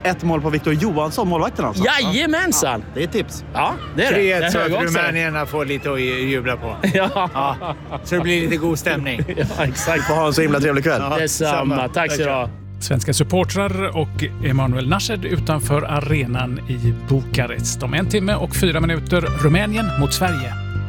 1 mål på Victor Johansson, målvakten alltså. Jajamensan! Det är ett tips. Ja, det är det. 3-1 så hör jag att också. Rumänierna får lite att jubla på. Ja, Så det blir lite god stämning. ja, exakt. Får ha en så himla trevlig kväll. Ja, Detsamma. Tack så du ha. Svenska supportrar och Emanuel Nashed utanför arenan i Bukarest. Om 1 timme och 4 minuter Rumänien mot Sverige.